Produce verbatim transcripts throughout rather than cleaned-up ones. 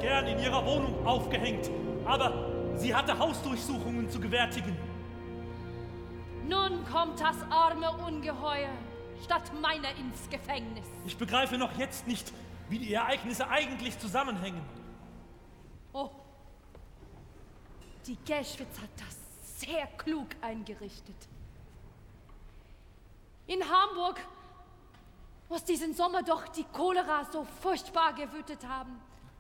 gern in ihrer Wohnung aufgehängt, aber sie hatte Hausdurchsuchungen zu gewärtigen. Nun kommt das arme Ungeheuer statt meiner ins Gefängnis. Ich begreife noch jetzt nicht, wie die Ereignisse eigentlich zusammenhängen. Oh, die Gelschwitz hat das sehr klug eingerichtet. In Hamburg muss diesen Sommer doch die Cholera so furchtbar gewütet haben.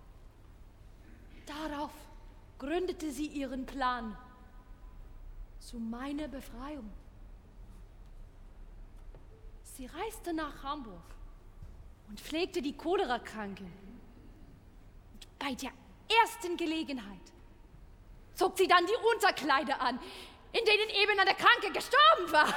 Darauf gründete sie ihren Plan zu meiner Befreiung. Sie reiste nach Hamburg und pflegte die Cholera-Kranken. Und bei der ersten Gelegenheit zog sie dann die Unterkleider an, in denen eben eine Kranke gestorben war.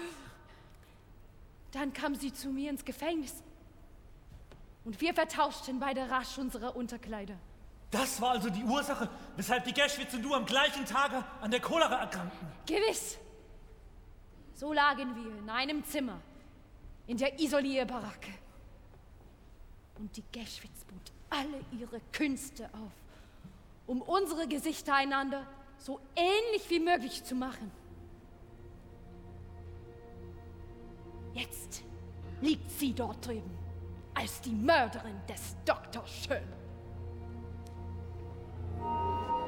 Dann kam sie zu mir ins Gefängnis und wir vertauschten beide rasch unsere Unterkleider. Das war also die Ursache, weshalb die Gelschwitz und du am gleichen Tage an der Cholera erkrankten? Gewiss. So lagen wir in einem Zimmer in der Isolierbaracke. Und die Gelschwitz bot alle ihre Künste auf, um unsere Gesichter einander so ähnlich wie möglich zu machen. Jetzt liegt sie dort drüben als die Mörderin des Doktor Schön.